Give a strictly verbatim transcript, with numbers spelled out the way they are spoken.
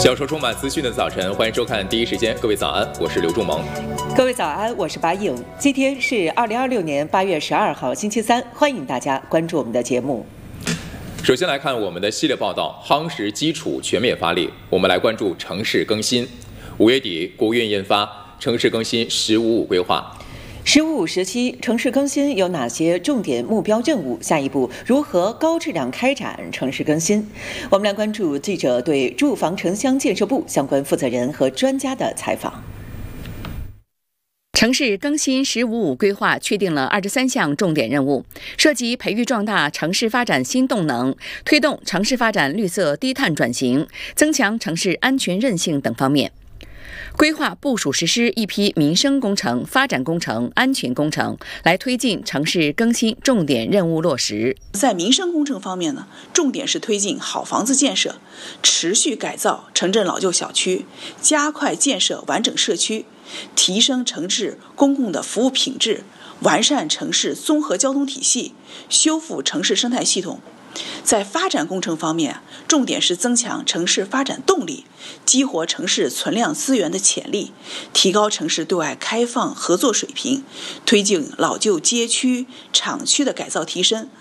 享受充满资讯的早晨，欢迎收看第一时间。各位早安，我是刘仲萌。 各位早安，我是巴颖。今天是二零二六年八月十二号，星期三，欢迎大家关注我们的节目。 首先来看我们的系列报道，夯实基础全面发力。我们来关注城市更新。五月底，国务院印发城市更新“十五五”规划。 城市更新“十五五”规划确定了二十三项重点任务，涉及培育壮大城市发展新动能，推动城市发展绿色低碳转型，增强城市安全韧性等方面。规划部署实施一批民生工程、发展工程、安全工程，来推进城市更新重点任务落实。 在民生工程方面呢，重点是推进好房子建设，持续改造城镇老旧小区，加快建设完整社区，提升城市公共的服务品质，完善城市综合交通体系，修复城市生态系统。在发展工程方面，重点是增强城市发展动力，激活城市存量资源的潜力，提高城市对外开放合作水平，推进老旧街区、厂区的改造提升，